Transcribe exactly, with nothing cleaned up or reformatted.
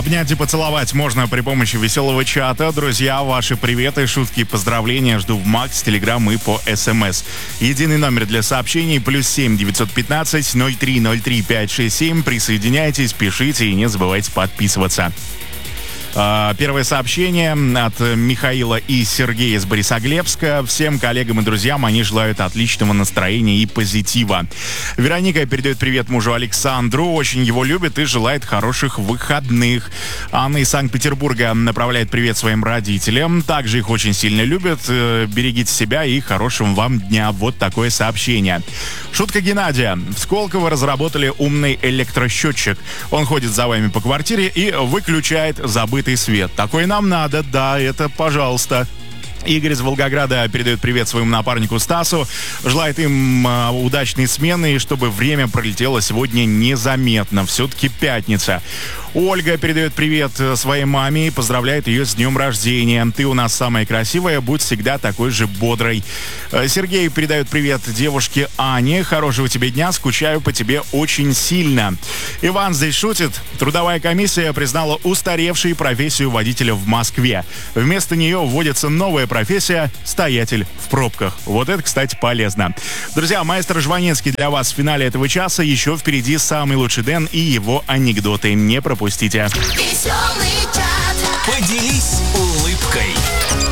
обнять и поцеловать можно при помощи веселого чата. Друзья, ваши приветы, шутки и поздравления жду в Макс, Телеграм и по СМС. Единый номер для сообщений плюс семь девятьсот пятнадцать ноль три ноль три пять шесть семь. Присоединяйтесь, пишите и не забывайте подписываться. Первое сообщение от Михаила и Сергея из Борисоглебска. Всем коллегам и друзьям они желают отличного настроения и позитива. Вероника передает привет мужу Александру, очень его любит и желает хороших выходных. Анна из Санкт-Петербурга направляет привет своим родителям, также их очень сильно любят. Берегите себя и хорошего вам дня. Вот такое сообщение. Шутка Геннадия. В Сколково разработали умный электросчетчик. Он ходит за вами по квартире и выключает забытый свет. Такой нам надо, да, это пожалуйста. Игорь из Волгограда передает привет своему напарнику Стасу. Желает им э, удачной смены и чтобы время пролетело сегодня незаметно. Все-таки пятница. Ольга передает привет своей маме и поздравляет ее с днем рождения. Ты у нас самая красивая, будь всегда такой же бодрой. Сергей передает привет девушке Ане. Хорошего тебе дня, скучаю по тебе очень сильно. Иван здесь шутит. Трудовая комиссия признала устаревшей профессию водителя в Москве. Вместо нее вводится новая профессия — стоятель в пробках. Вот это, кстати, полезно. Друзья, маэстро Жванецкий для вас в финале этого часа. Еще впереди самый лучший Дэн и его анекдоты. Не пропустите. Веселый чат. Поделись улыбкой.